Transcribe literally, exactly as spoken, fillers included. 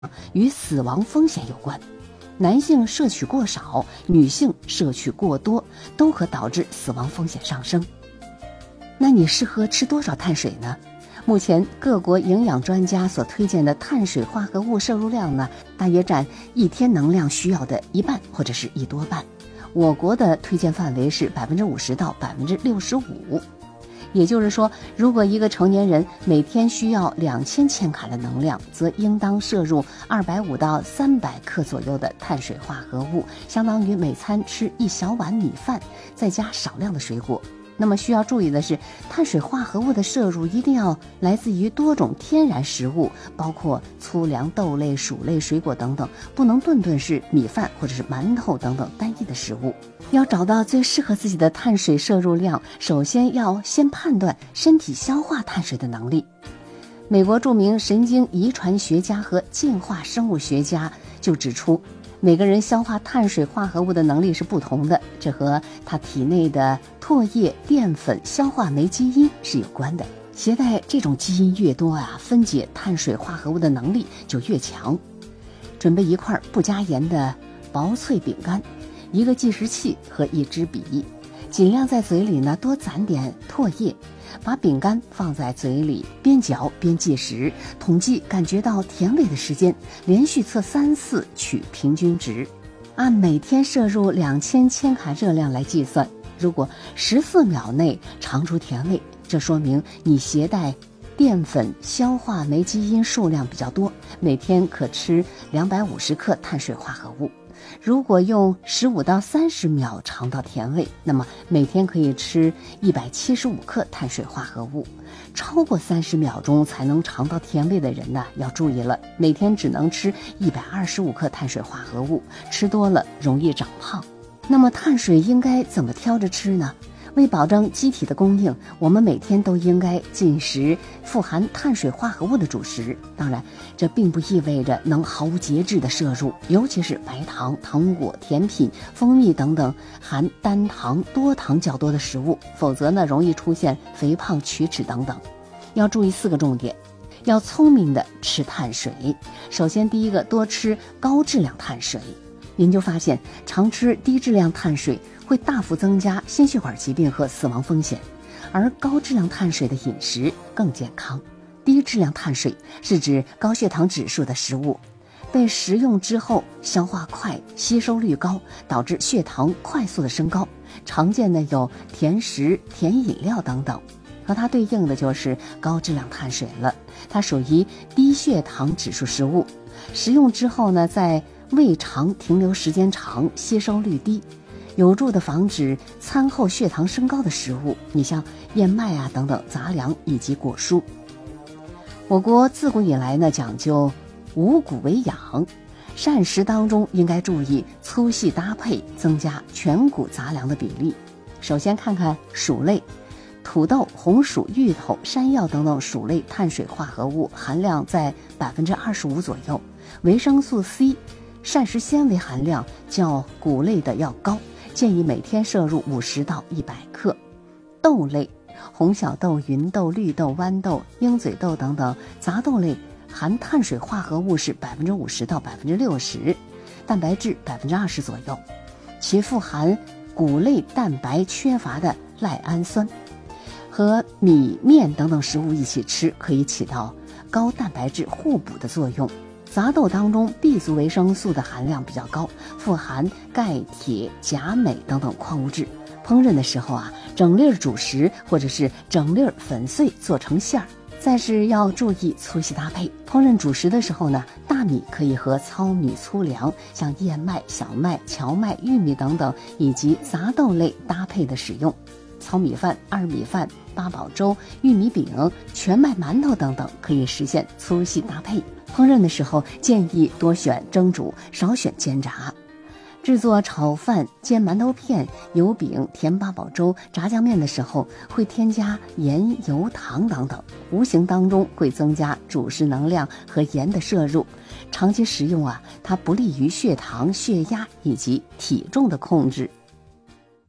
与死亡风险有关。男性摄取过少，女性摄取过多，都可导致死亡风险上升。那你适合吃多少碳水呢？目前各国营养专家所推荐的碳水化合物摄入量呢，大约占一天能量需要的一半或者是一多半。我国的推荐范围是百分之五十到百分之六十五。也就是说，如果一个成年人每天需要两千千卡的能量，则应当摄入二百五到三百克左右的碳水化合物，相当于每餐吃一小碗米饭，再加少量的水果。那么需要注意的是，碳水化合物的摄入一定要来自于多种天然食物，包括粗粮、豆类、薯类、水果等等，不能顿顿是米饭或者是馒头等等单一的食物。要找到最适合自己的碳水摄入量，首先要先判断身体消化碳水的能力。美国著名神经遗传学家和进化生物学家就指出，每个人消化碳水化合物的能力是不同的，这和他体内的唾液淀粉消化酶基因是有关的。携带这种基因越多啊，分解碳水化合物的能力就越强。准备一块不加盐的薄脆饼干，一个计时器和一支笔，尽量在嘴里呢多攒点唾液，把饼干放在嘴里，边嚼边计时，统计感觉到甜味的时间，连续测三次取平均值，按每天摄入两千千卡热量来计算。如果十四秒内尝出甜味，这说明你携带淀粉消化酶基因数量比较多，每天可吃两百五十克碳水化合物。如果用十五到三十秒尝到甜味，那么每天可以吃一百七十五克碳水化合物。超过三十秒钟才能尝到甜味的人呢，要注意了，每天只能吃一百二十五克碳水化合物，吃多了容易长胖。那么碳水应该怎么挑着吃呢？为保证机体的供应，我们每天都应该进食富含碳水化合物的主食。当然，这并不意味着能毫无节制的摄入，尤其是白糖、糖果、甜品、蜂蜜等等含单糖、多糖较多的食物，否则呢，容易出现肥胖、龋齿等等。要注意四个重点，要聪明的吃碳水。首先，第一个，多吃高质量碳水。研究发现，常吃低质量碳水会大幅增加心血管疾病和死亡风险，而高质量碳水的饮食更健康。低质量碳水是指高血糖指数的食物，被食用之后消化快、吸收率高，导致血糖快速的升高。常见的有甜食、甜饮料等等，和它对应的就是高质量碳水了。它属于低血糖指数食物，食用之后呢，在胃肠停留时间长，吸收率低，有助的防止餐后血糖升高的食物，你像燕麦啊等等杂粮以及果蔬。我国自古以来呢讲究五谷为养，膳食当中应该注意粗细搭配，增加全谷杂粮的比例。首先看看薯类，土豆、红薯、芋头、山药等等薯类碳水化合物含量在百分之二十五左右，维生素 C、膳食纤维含量较谷类的要高，建议每天摄入五十到一百克。豆类，红小豆、芸豆、绿豆、豌豆、鹰嘴豆等等杂豆类含碳水化合物是百分之五十到百分之六十，蛋白质百分之二十左右，其富含谷类蛋白缺乏的赖氨酸，和米面等等食物一起吃，可以起到高蛋白质互补的作用。杂豆当中 B 族维生素的含量比较高，富含钙、铁、钾、镁等等矿物质。烹饪的时候啊，整粒主食或者是整粒粉碎做成馅儿。再是要注意粗细搭配，烹饪主食的时候呢，大米可以和糙米、粗粮，像燕麦、小麦、荞麦、玉米等等，以及杂豆类搭配的使用。糙米饭、二米饭、八宝粥、玉米饼、全麦馒头等等，可以实现粗细搭配。烹饪的时候建议多选蒸煮，少选煎炸。制作炒饭、煎馒头片、油饼、甜八宝粥、炸酱面的时候，会添加盐、油、糖等等，无形当中会增加主食能量和盐的摄入。长期食用啊，它不利于血糖、血压以及体重的控制。